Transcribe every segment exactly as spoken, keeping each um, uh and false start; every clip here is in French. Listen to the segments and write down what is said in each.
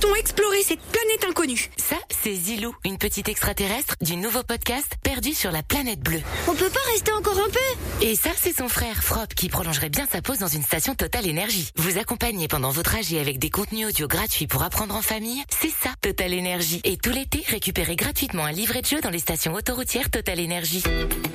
Partons explorer cette planète inconnue. Ça, c'est Zilou, une petite extraterrestre du nouveau podcast Perdu sur la planète bleue. On peut pas rester encore un peu? Et ça, c'est son frère Frop qui prolongerait bien sa pause dans une station Total Énergie. Vous accompagnez pendant vos trajets avec des contenus audio gratuits pour apprendre en famille, c'est ça Total Énergie. Et tout l'été, récupérez gratuitement un livret de jeu dans les stations autoroutières Total Énergie.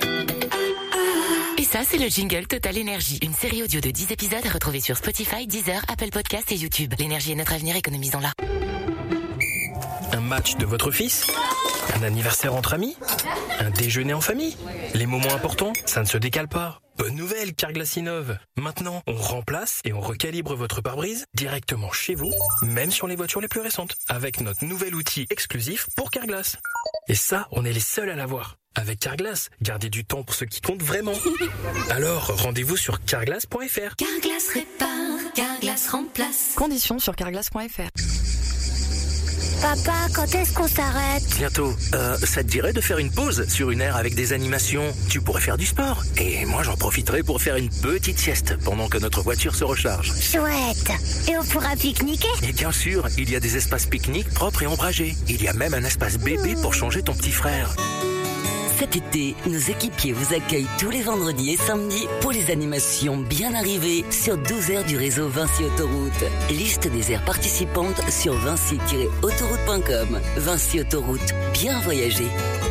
Et ça, c'est le jingle Total Énergie. Une série audio de dix épisodes à retrouver sur Spotify, Deezer, Apple Podcasts et YouTube. L'énergie est notre avenir, économisons-la. Un match de votre fils? Un anniversaire entre amis? Un déjeuner en famille? Les moments importants, ça ne se décale pas. Bonne nouvelle, Carglass innove. Maintenant, on remplace et on recalibre votre pare-brise directement chez vous, même sur les voitures les plus récentes, avec notre nouvel outil exclusif pour Carglass. Et ça, on est les seuls à l'avoir. Avec Carglass, gardez du temps pour ce qui compte vraiment. Alors, rendez-vous sur carglass point f r. Carglass répare, Carglass remplace. Conditions sur carglass point f r. Papa, quand est-ce qu'on s'arrête? Bientôt. Euh, ça te dirait de faire une pause sur une aire avec des animations? Tu pourrais faire du sport. Et moi, j'en profiterai pour faire une petite sieste pendant que notre voiture se recharge. Chouette. Et on pourra pique-niquer? Et bien sûr, il y a des espaces pique-nique propres et ombragés. Il y a même un espace bébé pour changer ton petit frère. Cet été, nos équipiers vous accueillent tous les vendredis et samedis pour les animations bien arrivées sur douze aires du réseau Vinci Autoroute. Liste des aires participantes sur vinci tiret autoroute point com. Vinci Autoroute, bien voyager.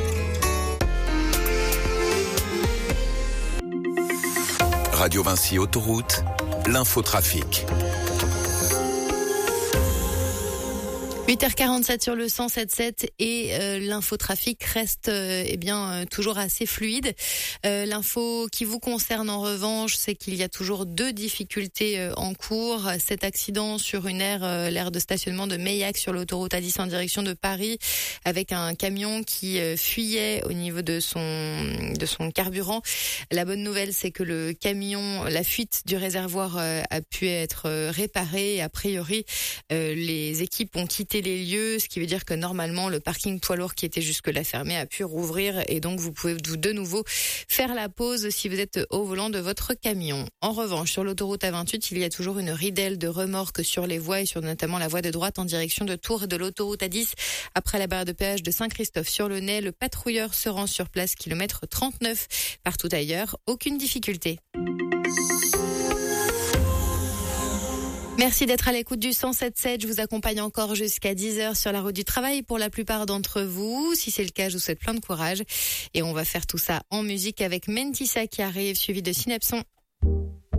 Radio Vinci Autoroute, l'infotrafic. huit heures quarante-sept sur le cent sept sept et euh, l'infotrafic reste euh, eh bien euh, toujours assez fluide. Euh, l'info qui vous concerne en revanche, c'est qu'il y a toujours deux difficultés euh, en cours. Cet accident sur une aire, euh, l'aire de stationnement de Meillac sur l'autoroute A dix en direction de Paris, avec un camion qui euh, fuyait au niveau de son de son carburant. La bonne nouvelle, c'est que le camion, la fuite du réservoir euh, a pu être euh, réparée. A priori, euh, les équipes ont quitté les lieux, ce qui veut dire que normalement le parking poids lourd qui était jusque-là fermé a pu rouvrir et donc vous pouvez de nouveau faire la pause si vous êtes au volant de votre camion. En revanche, sur l'autoroute A vingt-huit, il y a toujours une ridelle de remorques sur les voies et sur notamment la voie de droite en direction de Tours et de l'autoroute A dix. Après la barre de péage de Saint-Christophe-sur-le-Nez, le patrouilleur se rend sur place, kilomètre trente-neuf. Partout ailleurs, aucune difficulté. Merci d'être à l'écoute du cent sept sept. Je vous accompagne encore jusqu'à dix heures sur la route du travail pour la plupart d'entre vous. Si c'est le cas, je vous souhaite plein de courage. Et on va faire tout ça en musique avec Mentissa qui arrive, suivi de Synapson.